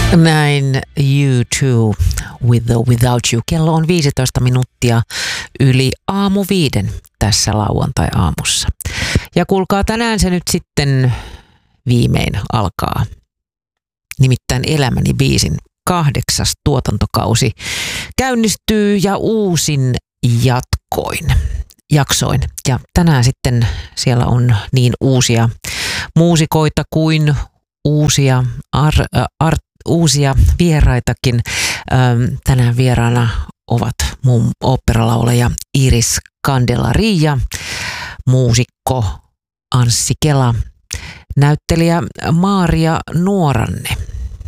Näin U2 With or Without You. Kello on 15 minuuttia yli 5:00 tässä lauantai-aamussa. Ja kuulkaa, tänään se nyt sitten viimein alkaa. Nimittäin Elämäni biisin 8. tuotantokausi käynnistyy ja uusin jaksoin. Ja tänään sitten siellä on niin uusia muusikoita kuin uusia vieraitakin. Tänään vieraana ovat mun oopperalaulaja Iris Candelaria, muusikko Anssi Kela, näyttelijä Maaria Nuoranne